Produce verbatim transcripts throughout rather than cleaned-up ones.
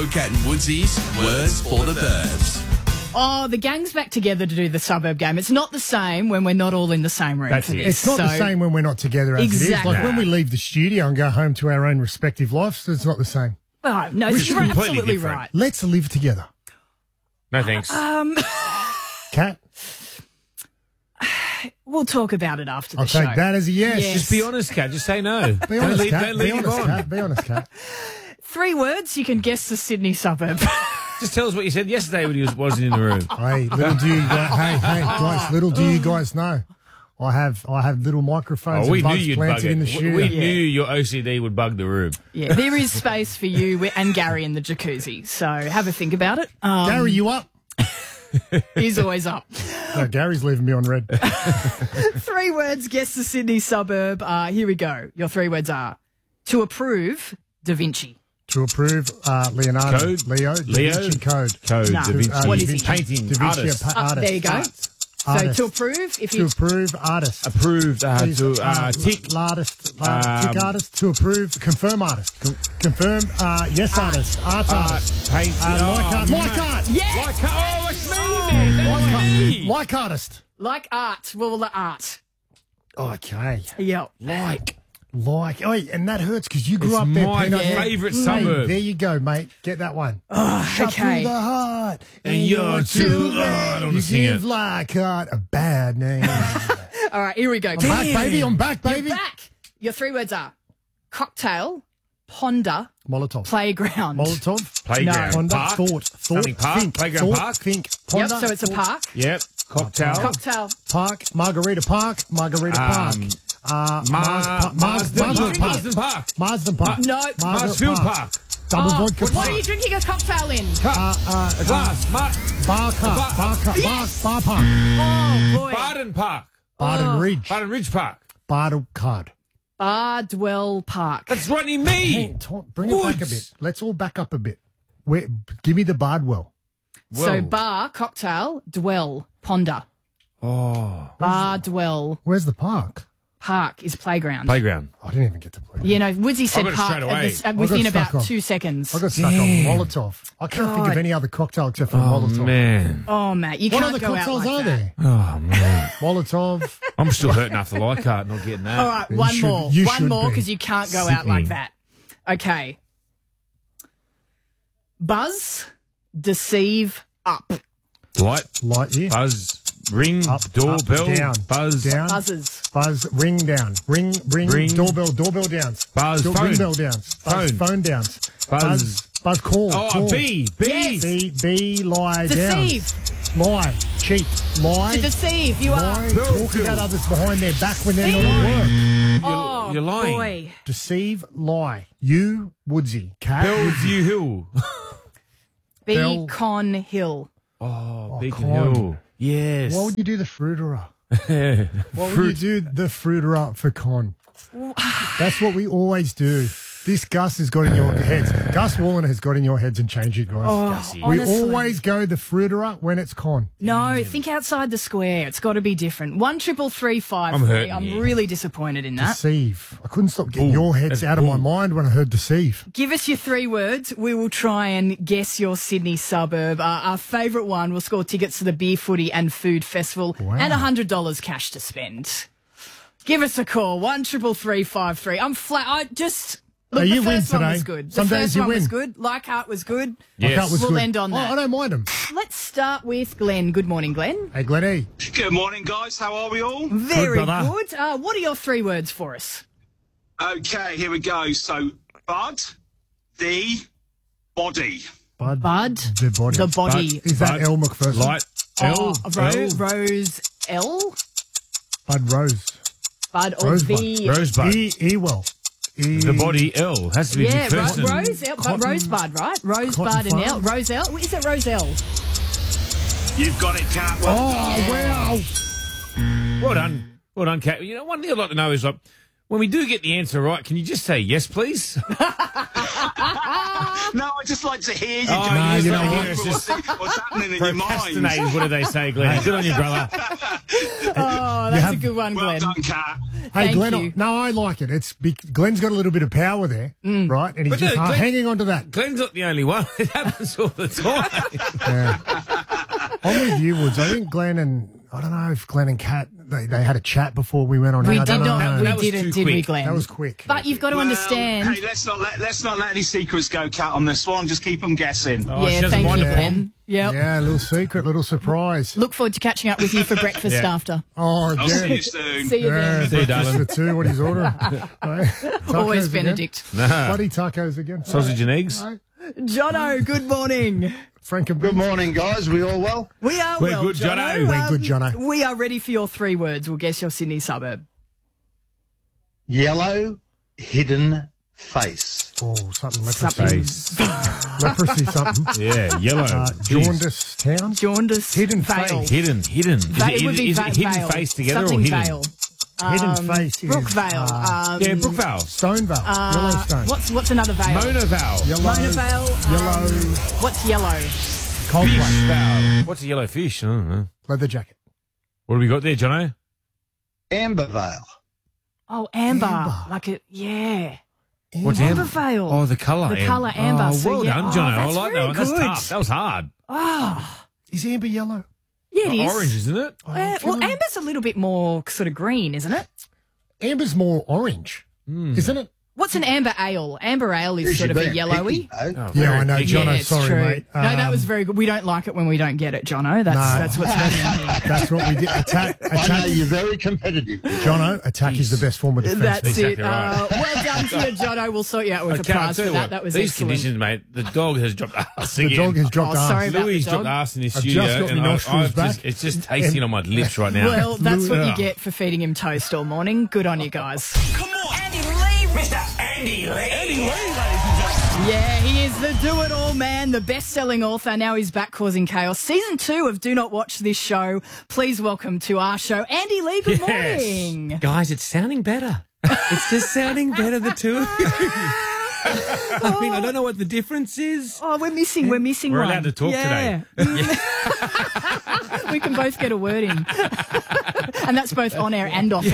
Go Cat and Woodsy's Words for the Burbs. Oh, the gang's back together to do the suburb game. It's not the same when we're not all in the same room That's for it. this. It's not so, the same when we're not together as it is. Exactly. Like when we leave the studio and go home to our own respective lives, it's not the same. Oh, no, Which you're is completely absolutely different. right. Let's live together. No thanks. Um, Kat, we'll talk about it after the I'll show. take that as a yes. Yes. Just be honest, Kat. Just say no. Be don't honest, leave, Kat. don't Be leave honest, on. Kat. Be honest, Kat. Three words, you can guess the Sydney suburb. Just tell us what you said yesterday when you was, wasn't in the room. Hey, little do you guys, hey, hey, guys, little do you guys know, I have I have little microphones Oh, we and knew bugs you'd bug planted it. in the We, studio. we Yeah. knew your O C D would bug the room. Yeah, there is space for you and Gary in the jacuzzi, so have a think about it. Um, Gary, you up? He's always up. No, Gary's leaving me on red. Three words, guess the Sydney suburb. Uh, here we go. Your three words are to approve, Da Vinci. To approve, uh, Leonardo. Code? Leo. Da Leo? Vinci Code. Code, No. Da Vinci, Uh, What is he? painting, Da Vinci, artist. a pa- Uh, artist. there you go. Artist. So Artist. to approve, if To you approve, artist. Approved, uh, Please, to uh, tick. Artist, uh, tick Um, artist. To approve, confirm artist. Com- confirm, uh, yes artist. Art Uh, artist. paint. Uh, oh, like art. no. Like art. yeah, Like, oh, it's me then. That's me. Like artist. like art, well, the art. Okay. Yeah. Like. Like, oh, and that hurts because you grew It's up there. my Peanut. favourite Hey, suburb. there you go, mate. Get that one. Oh, Shut okay. through the heart. And you're too- oh, I don't wanna You sing give it. like art a bad name. I'm All right, here we go. back, baby. I'm back, You're baby. back. Your three words are cocktail, ponder, Molotov. playground. Molotov. Playground. Ponder. Park. Thought. Thought. Something park. Think. Playground thought, park. Think. Yep, Ponder. so it's a thought, park. Yep. Cocktail. Cocktail. Park. Margarita Park. Margarita Park. Um, Uh, Ma- Mars, Pa- Mars, Marsden Marsden Park. Park. Marsden Park. Marsden Park. No. Marsden Marsfield Park. Double Oh, vodka what Park. are you drinking a cocktail in? Uh, uh, A glass. Mar- Bar car. Bar- Bar car. Yes. Bar, bar park. Oh, boy. Barden Park. Barden Ridge. Barden Ridge Park. Barden card. Bardwell Park. That's right near me. Hey, Tom, bring it back a Woods. bit. Let's all back up a bit. Where, give me the Bardwell. So Whoa. bar, cocktail, dwell, ponder. Oh. Bar, dwell, Where's the park? park is playground. Playground. I didn't even get to play. You know, Woodsy said got it park straight at away. this, uh, I got within stuck about on- two seconds. I got stuck Damn. on Molotov. I can't think God. of any other cocktail except for Oh, Molotov. man. Oh, Matt, you What can't other go out cocktails like are that. there? Oh, man. Molotov. I'm still hurting after the like card, not getting that. All right, You one should- more. you One should more be. because you can't go out like Sydney. that. Okay. Buzz, deceive, up. Light, Light year. buzz, ring, Up, doorbell, up, down, buzz, down. Buzzes. Buzz, ring down. Ring, ring, Ring. doorbell, doorbell down. Buzz, Do- phone. Ring bell down. Buzz, Phone. phone down. Buzz. Buzz, buzz call. Oh, call. a B, B. Yes. B, B, lie Deceive. down. Lie, cheat, lie. To deceive, you are. Lie, No, talk no. about others behind their back when they're not at work. Oh, you're lying. boy. Deceive, lie. You, Woodsy. Cat. Bellevue Hill. Bell- Beacon Hill. Oh, Beacon con. Hill. Yes. Why would you do the fruiterer? Why would you do the fruiterer for con? That's what we always do. This Gus has got in your heads. Gus Wallen has got in your heads and changed you guys. Oh, we honestly. always go the fruiterer when it's con. No, think outside the square. It's got to be different. One triple three five I'm three. hurting I'm you. really disappointed in that. Deceive. I couldn't stop getting Ooh, your heads that's out of my cool. mind when I heard deceive. Give us your three words. We will try and guess your Sydney suburb. Uh, our favourite one will score tickets to the Beer Footy and Food Festival Wow. and one hundred dollars cash to spend. Give us a call. One triple three five three. I'm flat. I just... Look, Hey, the you win first one today. was good. Some the days first you one was win. good. Leichhardt was good. Yes. That was We'll good. end on Oh, that. I don't mind them. Let's start with Glenn. Good morning, Glenn. Hey, Glennie. Good morning, guys. How are we all? Very brother. good. Uh, what are your three words for us? Okay, here we go. So, Bud, the body. Bud. Bud, The body. the body. Is that Bud. L McPherson? Light. L. Oh, Ro- L. Rose L? Bud Rose. Bud or Rosebud. the... Rosebud. E. Ewell. E. The body L. Has to be Yeah, the Ro- person. Rose L, but Cotton- Rosebud, right? Rosebud Cotton and L. Farm. Rose L? Is it Rose L? You've got it, Cat. Well, Oh, wow. Well done. Well done, Kat. You know, one thing I'd like to know is, like, when we do get the answer right, can you just say yes, please? no, I just like to hear you. Oh, John. no, Just you like know to what? hear It's what's, just what's happening in your mind. Procrastinate is what do they say, Glenn? Good on you, brother. Oh, that's have- a good one, Well Glenn. done, Cat. Hey, Thank Glenn, you. no, I like it. It's big, Glenn's got a little bit of power there, Mm. right? And he's But just no, uh, Glenn- hanging on to that. Glenn's not the only one. It happens all the time. I'm with you, Woods. I think Glenn and I don't know if Glenn and Kat they, they had a chat before we went on. We air. I did don't not. know. We That was didn't, too did we, quick. Glenn? That was quick. But you've got to Well, understand. Hey, let's not let let's not let any secrets go, Cat, on this one. Just keep them guessing. Oh, she yeah, doesn't thank mind you, it. Glenn. Yep. Yeah, a little secret, little surprise. Look forward to catching up with you for breakfast Yeah. after. Oh, I'll see again. you soon. See you Yeah, then. See you, breakfast darling. for two. What he's ordering? Tacos Always again? Benedict. Bloody tacos again. Sausage and eggs. Hey, Jono, good morning. Frank and Good morning, guys. We all well? We are We're well, good, Jono. We're good, Jono. We are ready for your three words. We'll guess your Sydney suburb. Yellow hidden face. Oh, something leprosy. Something. Leprosy, something. Yeah, yellow. Uh, Jeez. jaundice town. Jaundice. Hidden Vale. face. Hidden, hidden. Is Va- it, it would be is Va- it hidden Vale. face together Something or hidden? Vale. Hidden Um, face is Brookvale. uh, um, Yeah, Brookvale. Stonevale, uh, Yellowstone. What's what's another Vale? Mona Vale. Yellow, Mona Vale. um, yellow, What's yellow? Coldplay, Vale. What's a yellow fish? I don't know. leather jacket. What have we got there, Jono? Ambervale. Oh, amber. Amber. Like a yeah. What's Amber amber? Vale. Oh, the colour. The colour amber. Oh, So, well yeah. done, Oh, Jono. I that's like very that one. That's good. tough. That was hard. Ah, Is amber yellow? yeah, it is. Orange, isn't it? Oh, Uh, can well, we- amber's a little bit more sort of green, isn't it? amber's more orange, Hmm. isn't it? What's an amber ale? Amber ale is You sort should of a be yellowy. picky, though. Oh, Yeah, very I know, big. Jono. yeah, it's sorry, true. mate. no, that Um, was very good. We don't like it when we don't get it, Jono. That's No. that's what's happening. That's what we did. Attack, I know attack. you're very competitive. Jono, attack is the best form of defence. That's Exactly it. right. Uh, well done to you, Jono. We'll sort you out with Okay, a I'll prize tell for you that. what, That was these excellent. conditions, mate, the dog has dropped ass The again. dog has dropped Oh, ass. sorry about Louis the dropped dog. ass in the I've studio, just got and my I, nostrils I've back. just, it's just tasting And- on my lips right now. Well, that's what you Ugh. get for feeding him toast all morning. Good on you guys. Come on, Andy Lee, Mister Andy Lee. Andy Lee, ladies and gentlemen. Yeah, he is the do-it-all man, the best-selling author. Now he's back causing chaos. Season two of Do Not Watch This Show. Please welcome to our show, Andy Lee. Good Yes. morning. Guys, it's sounding better. It's just sounding better, the two of you. I mean, I don't know what the difference is. Oh, we're missing. We're missing We're one. allowed to talk yeah. today. We can both get a word in, and that's both on air and off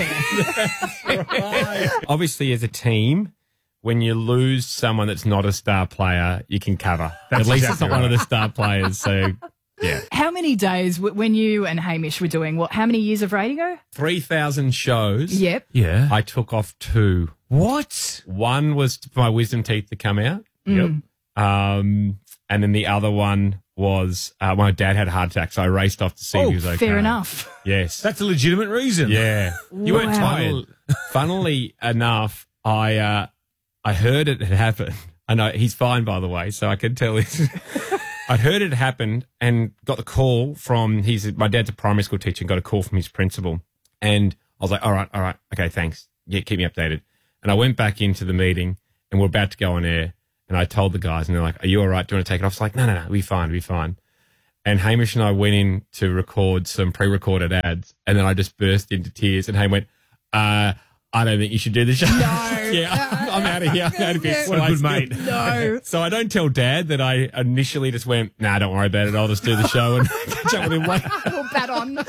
air. Obviously, as a team, when you lose someone that's not a star player, you can cover. At least it's not exactly one of right. the star players. So, yeah. How many days w- when you and Hamish were doing what? How many years of radio? three thousand shows. Yep. Yeah. I took off two. What? One was for my wisdom teeth to come out. Yep. Um, and then the other one was uh, my dad had a heart attack, so I raced off to see if Oh, he was okay. fair enough. Yes. That's a legitimate reason. Yeah. You weren't Wow. tired. Funnily, funnily enough, I uh, I heard it had happened. I know he's fine, by the way, so I can tell this. I'd heard it happened and got the call from he's my dad's a primary school teacher and got a call from his principal. And I was like, all right, all right, okay, thanks. Yeah, keep me updated. And I went back into the meeting and we're about to go on air. And I told the guys and they're like, are you all right? Do you want to take it off? I was like, no, no, no, we'll be fine, we'll be fine. And Hamish and I went in to record some pre-recorded ads. And then I just burst into tears and Hamish went, uh, I don't think you should do the show. No. yeah, I'm out of here. I'm out of here. What a So I good still- mate. No. So I don't tell Dad that I initially just went, nah, don't worry about it. I'll just do the show and catch up with him later. We'll bat on.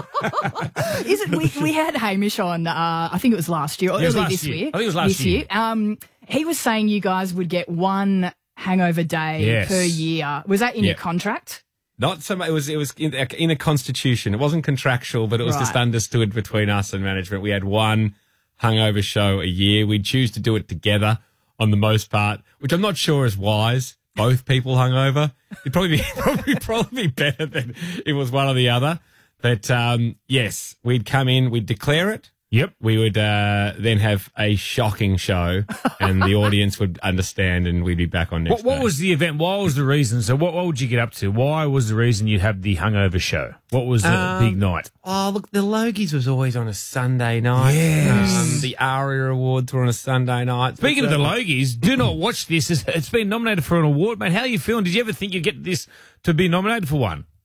Is it? We, we had Hamish on. Uh, I think it was last year or Yeah, it was early last this year. year. I think it was last this year. Um, he was saying you guys would get one hangover day Yes. per year. Was that in Yeah. your contract? Not so much. It was, it was in, in a constitution. It wasn't contractual, but it was just Right. understood between us and management. We had one hungover show a year. We'd choose to do it together on the most part, which I'm not sure is wise. Both people hungover. It'd probably be, probably, probably be better than it was one or the other. But, um, yes, we'd come in, we'd declare it. Yep. We would uh, then have a shocking show, and the audience would understand, and we'd be back on next What, what day. was the event? What was the reason? So what, what would you get up to? Why was the reason you'd have the hungover show? What was the Um, big night? Oh, look, the Logies was always on a Sunday night. Yes. Um, the ARIA Awards were on a Sunday night. Speaking of the But, uh, Logies, do not watch this. It's, it's been nominated for an award, mate. How are you feeling? Did you ever think you'd get this to be nominated for one?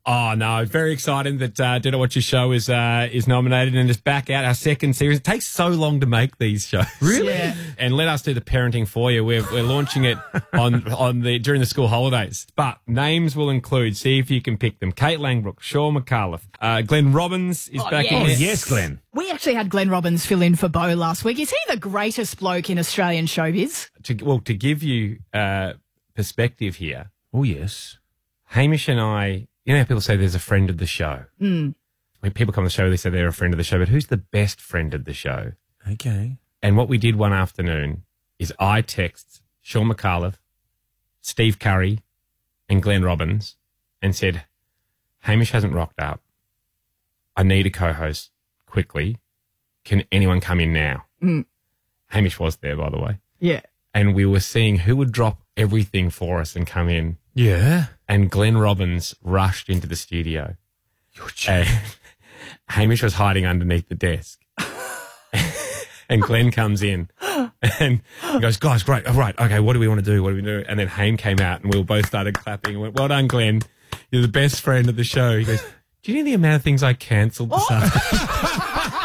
Oh no! Very exciting that uh, Did I Watch Your Show is uh, is nominated and is back out. Our second series. It takes so long to make these shows, Really? Yeah. And let us do the parenting for you. We're we're launching it on on the during the school holidays. But names will include. See if you can pick them. Kate Langbrook, Sean McAuliffe, uh, Glenn Robbins is Oh, back in. yes. there. Oh, yes, Glenn. We actually had Glenn Robbins fill in for Bo last week. Is he the greatest bloke in Australian showbiz? To, well, to give you uh, perspective here, Oh, yes. Hamish and I. You know how people say there's a friend of the show? Mm. When people come on the show, they say they're a friend of the show, but who's the best friend of the show? Okay. And what we did one afternoon is I text Sean McAuliffe, Steve Curry, and Glenn Robbins and said, Hamish hasn't rocked up. I need a co-host quickly. Can anyone come in now? Mm. Hamish was there, by the way. Yeah. And we were seeing who would drop everything for us and come in. Yeah. And Glenn Robbins rushed into the studio. And Hamish was hiding underneath the desk. And Glenn comes in and he goes, guys, great. All right. Okay. What do we want to do? What do we do? And then Haim came out and we all both started clapping and went, well done, Glenn. You're the best friend of the show. He goes, do you know the amount of things I cancelled this afternoon?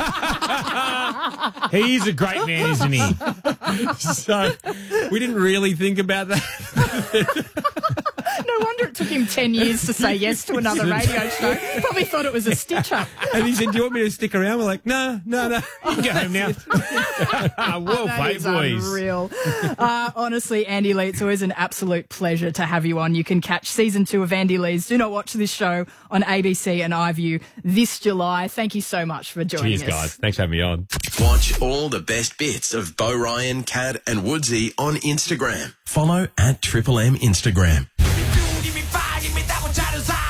He's a great man, isn't he? So we didn't really think about that. No wonder it took him ten years to say yes to another radio show. Probably thought it was a stitch-up. And he said, do you want me to stick around? We're like, no, no, no. You can go home now. Well That played, is boys. unreal. Uh, honestly, Andy Lee, it's always an absolute pleasure to have you on. You can catch season two of Andy Lee's Do Not Watch This Show on A B C and iView this July. Thank you so much for joining Cheers, us. guys. Thanks for having me on. Watch all the best bits of Bo Ryan, Cad and Woodsy on Instagram. Follow at Triple M Instagram. Give me fire, give me that one, try to desire.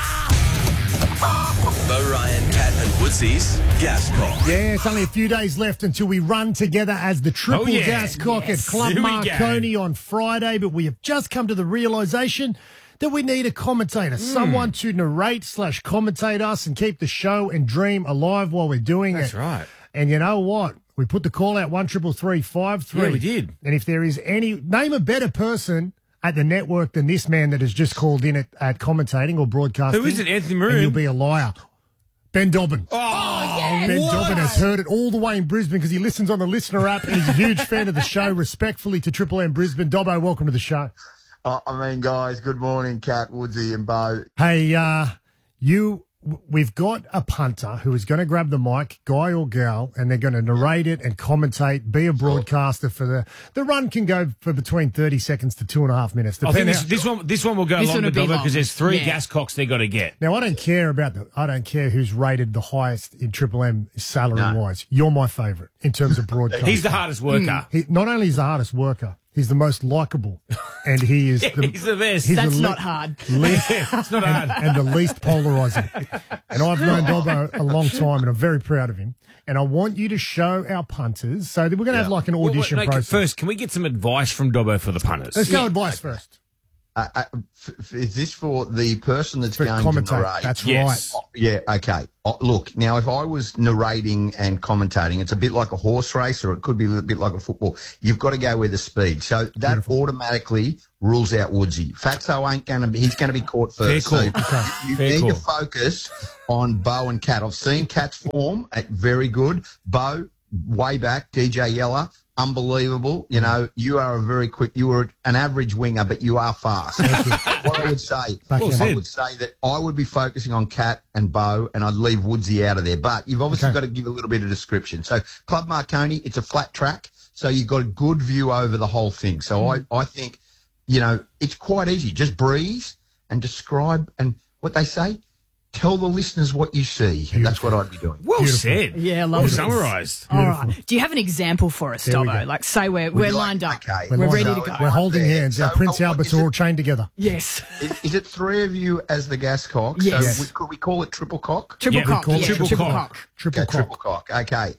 Bo Ryan, Cad and Woodsy's Gas Cock. Yeah, it's only a few days left until we run together as the Triple Oh, yeah. Gas Cock Yes. at Club Here we go. Marconi on Friday, but we have just come to the realisation that we need a commentator, Hmm. someone to narrate slash commentate us and keep the show and dream alive while we're doing That's it. right. And you know what? We put the call out one triple three five three. Yeah, we did. And if there is any, name a better person at the network than this man that has just called in at, at commentating or broadcasting. Who is it, Anthony And Maroon? you'll be a liar. Ben Dobbin. Oh, Ben what? Dobbin has heard it all the way in Brisbane because he listens on the Listener app and he's a huge fan of the show. Respectfully to Triple M Brisbane. Dobbo, welcome to the show. Uh, I mean, guys, good morning, Cat, Woodsy and Bo. Hey, uh, you, we've got a punter who is going to grab the mic, guy or girl, and they're going to narrate it and commentate, be a broadcaster for the, the run can go for between thirty seconds to two and a half minutes. I think depending this, how- this one, this one will go This longer, one will be Dobbo, long. because there's three Yeah. gas cocks they got to get. Now, I don't care about the, I don't care who's rated the highest in Triple M salary wise. You're my favourite in terms of broadcasting. He's the hardest worker. He, not only is the hardest worker, he's the most likable, and he is the, He's the best. he's That's the not le- hard. least, It's not hard. and the least polarising. And I've known Dobbo a long time, and I'm very proud of him. And I want you to show our punters. So that we're going to have like an Well, audition wait, no, process. First, can we get some advice from Dobbo for the punters? Let's go advice first. Uh, uh, f- f- is this for the person that's For going to commentate. narrate? That's Yes. right. Oh, yeah, okay. Oh, look, now if I was narrating and commentating, it's a bit like a horse race or it could be a bit like a football. You've got to go with the speed. So that Beautiful. automatically rules out Woodsy. Fatso ain't going to be, he's going to be caught first. Fair call. So you Fair need call. to focus on Bo and Cat. I've seen Cat's form, at very good. Bo, way back, D J Yeller, unbelievable. You know, you are a very quick, you were an average winger, but you are fast. What I would say, Back Well in. said. I would say that I would be focusing on Cat and Bo, and I'd leave Woodsy out of there. But you've obviously Okay. got to give a little bit of description. So Club Marconi, it's a flat track, so you've got a good view over the whole thing. So I, I think, you know, it's quite easy. Just breathe and describe, and what they say, tell the listeners what you see. And that's what I'd be doing. Well Beautiful. said. Yeah, well lovely. summarised. All right. Do you have an example for us, There we Dobbo? go. Like, say we're, Would we're you like- lined up. okay. We're lined ready up. to go. We're holding there. hands. So, Our Prince oh, Alberts is are it- all chained together. Yes. Is, is it three of you as the gas cock? Yes. So we, could we call it triple cock? Triple Yeah, we cock. call it Yeah, triple triple cock. cock. Triple Okay, cock. triple cock. Okay.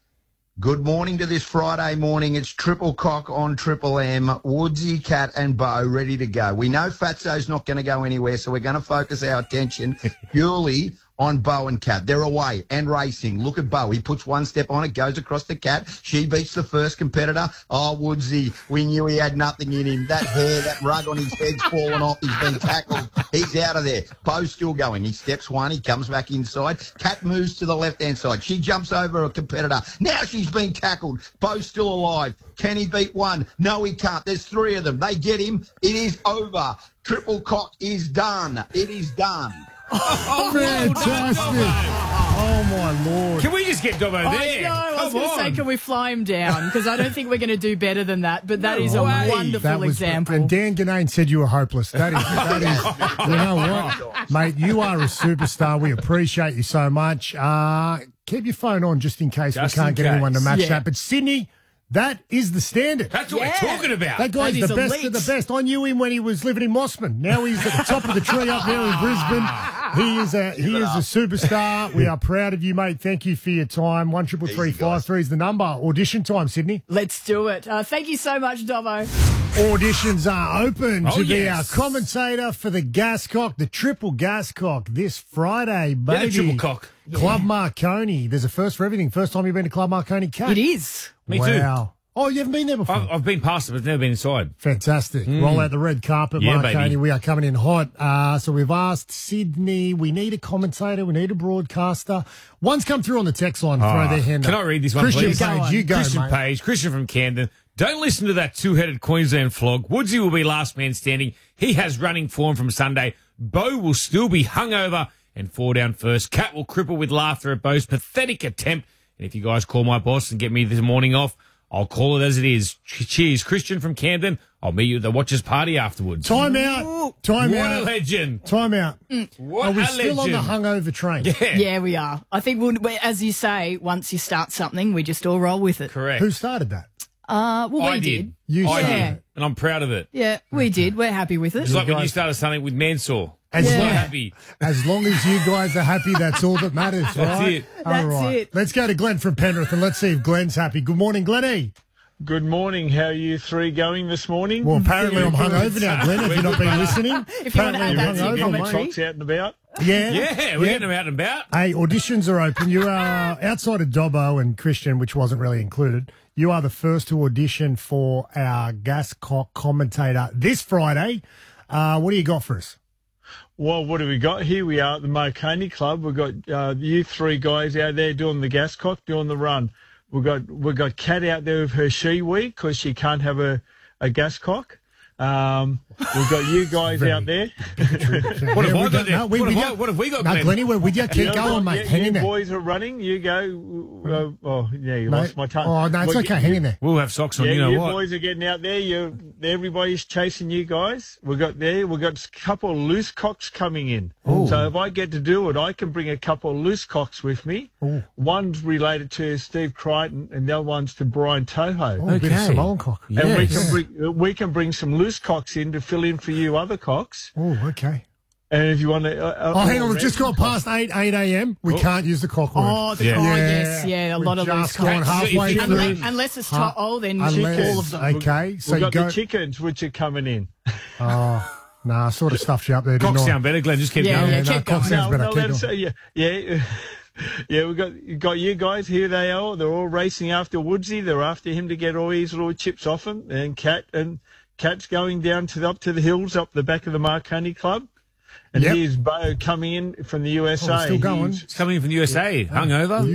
Good morning to this Friday morning. It's Triple Cock on Triple M. Woodsy, Cat and Bo ready to go. We know Fatso's not going to go anywhere, so we're going to focus our attention purely on Bo and Cat. They're away and racing. Look at Bo. He puts one step on it, goes across the Cat. She beats the first competitor. Oh, Woodsy, we knew he had nothing in him. That hair, that rug on his head's fallen off. He's been tackled. He's out of there. Bo's still going. He steps one. He comes back inside. Cat moves to the left-hand side. She jumps over a competitor. Now she's been tackled. Bo's still alive. Can he beat one? No, he can't. There's three of them. They get him. It is over. Triple Cock is done. It is done. Oh, Fantastic. Oh, my Lord. Can we just get Dobbo there? I know. I was Come going to say, on. can we fly him down? Because I don't think we're going to do better than that. But that No is a way. wonderful That was, example. and Dan Ganane said you were hopeless. That is, that is, you know what, mate, you are a superstar. We appreciate you so much. Uh, keep your phone on just in case Just we can't in get anyone to case. match Yeah. that. But Sydney, that is the standard. That's what Yeah. we're talking about. That guy's That is the best elite. of the best. I knew him when he was living in Mossman. Now he's at the top of the tree up there in Brisbane. He is a he is a superstar. We are proud of you, mate. Thank you for your time. One triple three five three is the number. Audition time, Sydney. Let's do it. Uh, thank you so much, Dobbo. Auditions are open Oh, to be yes. our commentator for the Gascock, the triple Gascock, this Friday, baby. Yeah, the triple cock. Club Marconi. There's a first for everything. First time you've been to Club Marconi, Cat? It is. Me too. Wow. Oh, you haven't been there before? I've, I've been past it, but never been inside. Fantastic. Roll out the red carpet, Yeah, Marconi. baby. We are coming in hot. Uh, so we've asked Sydney, we need a commentator, we need a broadcaster. One's come through on the text line, throw Ah, their hand can up. I read this one, Christian please? Go Page, on. you go, Christian mate. Page, Christian from Camden. Don't listen to that two-headed Queensland flog. Woodsy will be last man standing. He has running form from Sunday. Bo will still be hungover and fall down first. Cat will cripple with laughter at Bo's pathetic attempt. And if you guys call my boss and get me this morning off, I'll call it as it is. Cheers, Christian from Camden. I'll meet you at the Watchers Party afterwards. Time out. Time What a out. legend. Time out. What Are we a still on legend. the hungover train? Yeah, Yeah, we are. I think, we'll, we- as you say, once you start something, we just all roll with it. correct. Who started that? Uh, well, we I did. did. You I started Yeah. did. And I'm proud of it. Yeah, we did. We're happy with it. It's like when you guys- started something with Mansour. As, Yeah. So long, happy. as long as you guys are happy, that's all that matters, That's right? it. All That's right. it. Let's go to Glenn from Penrith and let's see if Glenn's happy. Good morning, Glennie. Good morning. How are you three going this morning? Well, apparently I'm hungover now, Glenn. Have you not been listening? If you want to Apparently add I'm that to your hungover, commentary. mate. Talks out and about. Yeah. Yeah, we're getting them out and about. Hey, auditions are open. You are outside of Dobbo and Christian, which wasn't really included. You are the first to audition for our Gascock commentator this Friday. Uh, what do you got for us? Well, what have we got? Here we are at the Marconi Club. We've got uh, you three guys out there doing the Gascock, doing the run. We've got we've got Kat out there with her she week because she can't have a, a Gascock. Um, we've got you guys Very- out there. What have Yeah, I we got there? No, we, What we have got, I- what have we got, No, Glenn? Glennie, we're with you. Keep You going, know, mate. you, Hang you in there. boys are running. You go. Uh, oh, yeah, you Mate. lost my tongue. Oh, no, it's Well, okay. you- Hang in there. We'll have socks on, Yeah, you know you what? boys are getting out there. You, everybody's chasing you guys. We got there. We got a couple of loose cocks coming in. So if I get to do it, I can bring a couple of loose cocks with me. One's related to Steve Crichton, and the other one's to Brian Toho. Oh, a bit of Okay. Samoan cock. And we Yes. can bring we can bring some loose cocks in to fill in for you other cocks. Oh, okay. And if you want to, uh, Oh, hang on. We've just got past eight, eight a.m. We can't use the cock word. Oh, the Yeah. oh, Yeah. yes, yeah, a We've lot of just those gone cocks. halfway Unless- through. Unless, unless it's Huh? to, oh, then Unless- all of them. Okay, so we you got go. the chickens which are coming in. Oh, nah, sort of stuffed you up there, didn't Cocks I? sound better, Glenn. Just keep Yeah, going. yeah, no, keep cock going. sounds better. Keep let's going. say, yeah, yeah, yeah. We got got you guys. Here they are. They're all racing after Woodsy. They're after him to get all his little chips off him. And Cat and Cat's going down to the, up to the hills, up the back of the Marconi Club. And Yep. here's Bo coming in from the U S A. Oh, we're still going. He's- It's coming in from the U S A. Hungover.